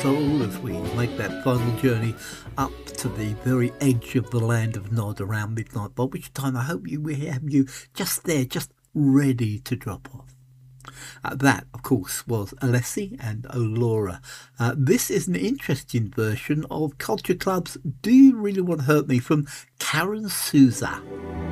soul as we make that final journey up to the very edge of the land of Nod around midnight, by which time I hope we have you just there, just ready to drop off. That, of course, was Alessi and Olora. This is an interesting version of Culture Club's Do You Really Want to Hurt Me from Karen Souza.